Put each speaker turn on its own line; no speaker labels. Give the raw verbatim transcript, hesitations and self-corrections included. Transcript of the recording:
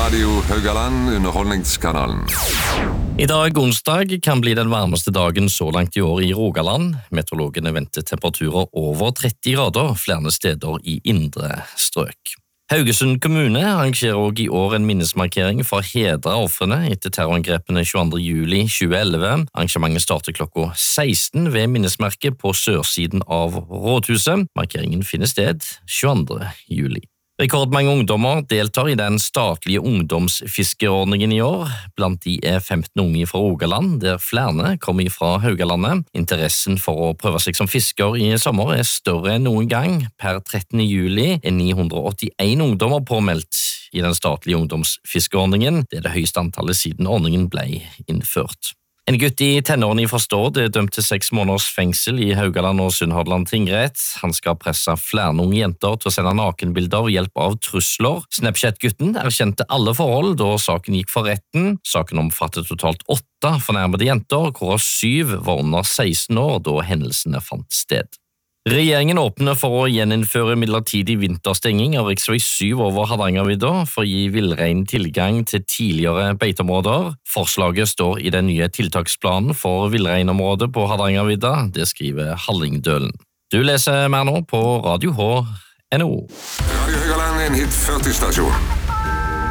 Radio Haugaland, underholdningskanalen.
I dag, onsdag, kan bli den varmeste dagen så langt i år i Rogaland. Meteorologene venter temperaturer over tretti grader flere steder i indre strøk. Haugesund kommune arrangerer også i år en minnesmarkering for å hedre ofrene etter terrorangrepene tjueandre juli tjueelleve. Arrangementet starter klokka seksten ved minnesmerket på sørsiden av rådhuset. Markeringen finner sted tjueandre juli. Rekordmange ungdommer deltar i den statlige ungdomsfiskeordningen i år. Blant de er femten unge fra Rogaland, der flere kommer fra Haugalandet. Interessen for å prøve seg som fisker i sommer er større enn noen gang. Per trettende juli er ni hundre og åttien ungdommer påmeldt i den statlige ungdomsfiskeordningen. Det er det høyeste antallet siden ordningen ble innført. En gutt i tenårene fra Stord er dømt til seks måneders fengsel i Haugaland og Sunnhordland tingrett. Han skal presse flere unge jenter til å sende nakenbilder ved hjelp av trusler. Snapchat-gutten erkjente alle forhold da saken gikk for retten. Saken omfattet totalt åtte fornærmede jenter, hvorav syv var under seksten år da hendelsene fant sted. Regjeringen åpner for å gjeninnføre midlertidig vinterstenging av riksvei syv over Hardangervidda for å gi villrein tilgang til tidligere beiteområder. Forslaget står i den nye tiltaksplanen for villreinområdet på Hardangervidda, det skriver Hallingdølen. Du leser mer nå på Radio H N O.
Radio Haugaland er en hit førti stasjon.